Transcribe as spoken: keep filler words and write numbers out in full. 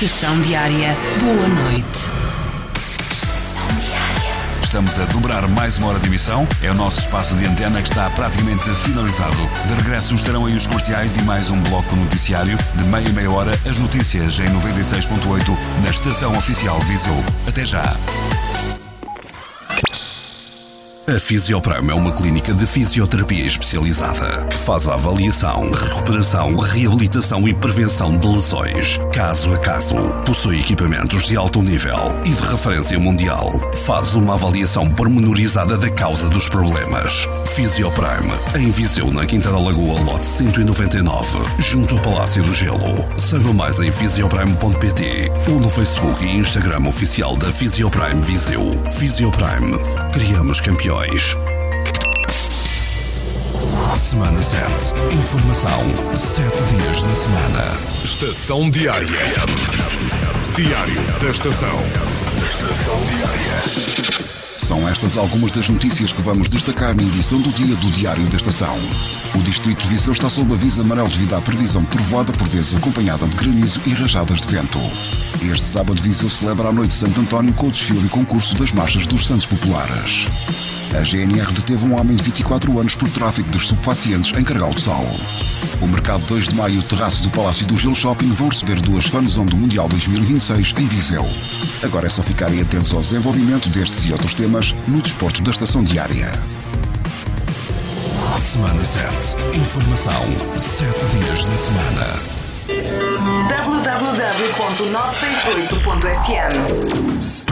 Estação Diária. Boa noite. Estamos a dobrar mais uma hora de emissão. É o nosso espaço de antena que está praticamente finalizado. De regresso estarão aí os comerciais e mais um bloco noticiário. De meia a meia hora, as notícias em noventa e seis ponto oito na Estação Oficial Viseu. Até já. A Fisioprime é uma clínica de fisioterapia especializada que faz a avaliação, recuperação, reabilitação e prevenção de lesões, caso a caso. Possui equipamentos de alto nível e de referência mundial. Faz uma avaliação pormenorizada da causa dos problemas. Fisioprime, em Viseu, na Quinta da Lagoa, lote cento e noventa e nove, junto ao Palácio do Gelo. Saiba mais em fisioprime ponto pt ou no Facebook e Instagram oficial da Fisioprime Viseu. Fisioprime. Criamos campeões. Semana sete. Informação. Sete dias da semana. Estação Diária. Diário da Estação. Estação Diária. São estas algumas das notícias que vamos destacar na edição do dia do Diário da Estação. O Distrito de Viseu está sob aviso amarelo devido à previsão de trovoada, por vezes acompanhada de granizo e rajadas de vento. Este sábado, Viseu celebra a Noite de Santo António com o desfile e concurso das marchas dos Santos Populares. A G N R deteve um homem de vinte e quatro anos por tráfico de estupefacientes em Carregal do Sal. O mercado dois de maio e o terraço do Palácio do Gelo Shopping vão receber duas Fanzone do Mundial dois mil e vinte e seis em Viseu. Agora é só ficarem atentos ao desenvolvimento destes e outros temas no desporto da Estação Diária. Semana sete. Informação. Sete dias da semana. w w w ponto nove seis oito ponto f m